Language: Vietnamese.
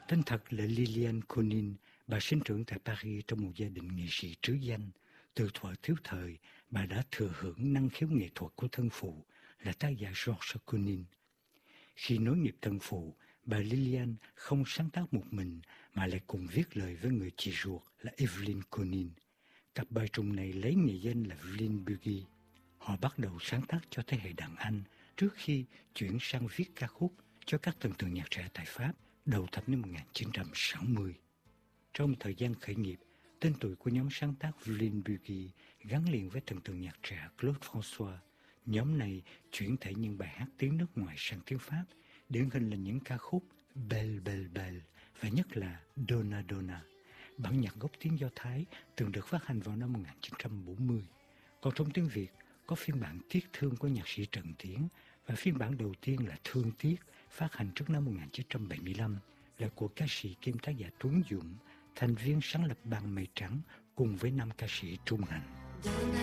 Tên thật là Liliane Cornin, bà sinh trưởng tại Paris trong một gia đình nghệ sĩ trứ danh. Từ thuở thiếu thời, bà đã thừa hưởng năng khiếu nghệ thuật của thân phụ là tác giả Georges Cornin. Khi nối nghiệp thân phụ, bà Liliane không sáng tác một mình mà lại cùng viết lời với người chị ruột là Evelyn Cornin. Cặp bài trùng này lấy nghệ danh là Evelyn Bugey. Họ bắt đầu sáng tác cho thế hệ đàn anh trước khi chuyển sang viết ca khúc cho các thần tượng nhạc trẻ tại Pháp đầu thập niên 1960. Trong thời gian khởi nghiệp, tên tuổi của nhóm sáng tác Evelyn Bugey gắn liền với thần tượng nhạc trẻ Claude François. Nhóm này chuyển thể những bài hát tiếng nước ngoài sang tiếng Pháp, điển hình là những ca khúc Belle Belle Belle và nhất là Donna Donna. Bản nhạc gốc tiếng Do Thái từng được phát hành vào năm 1940. Còn trong tiếng Việt, có phiên bản Tiếc Thương của nhạc sĩ Trần Tiến và phiên bản đầu tiên là Thương Tiếc phát hành trước năm 1975 là của ca sĩ kiêm tác giả Tuấn Dũng, thành viên sáng lập Ban Mây Trắng cùng với 5 ca sĩ trung hành.